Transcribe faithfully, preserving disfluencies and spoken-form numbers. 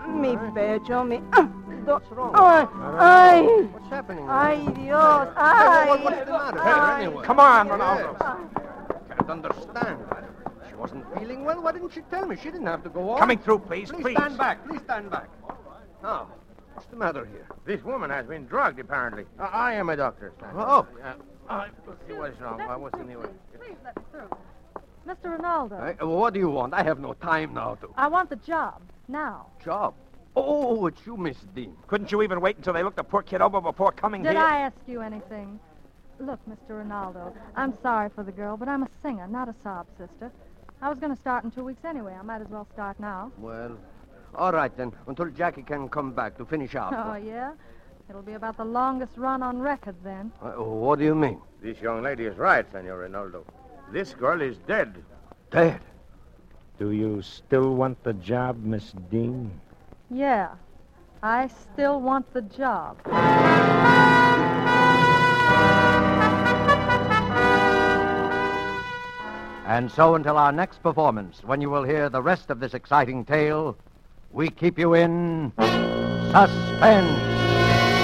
Mi pecho, mi... What's wrong? Ay, ay, What's happening? ay, Dios, ay. What, what's the matter? Ay. Anyway. Come on, Ronaldo. Can't understand. She wasn't feeling well. Why didn't she tell me? She didn't have to go on. Coming through, please, Please please. stand back. Please stand back. Now, what's the matter here? This woman has been drugged, apparently. I, I am a doctor. Oh. Uh, uh, what's wrong? Uh, What's in the way? Please let me through. Mister Ronaldo, I- what do you want? I have no time now to... I want the job. Now. Job? Oh, it's you, Miss Dean. Couldn't you even wait until they looked the poor kid over before coming Did here? I ask you anything? Look, Mister Ronaldo, I'm sorry for the girl, but I'm a singer, not a sob sister. I was going to start in two weeks anyway. I might as well start now. Well, all right then, until Jackie can come back to finish up. Oh, yeah? It'll be about the longest run on record then. Uh, what do you mean? This young lady is right, Senor Ronaldo. This girl is dead. Dead? Do you still want the job, Miss Dean? Yeah, I still want the job. And so until our next performance, when you will hear the rest of this exciting tale, we keep you in suspense.